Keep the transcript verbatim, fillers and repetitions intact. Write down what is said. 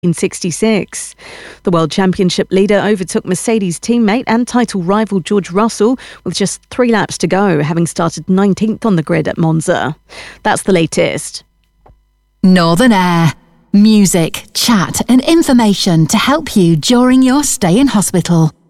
sixty-six. The World Championship leader overtook Mercedes teammate and title rival George Russell with just three laps to go, having started nineteenth on the grid at Monza. That's the latest. Northern Air. Music, chat and information to help you during your stay in hospital.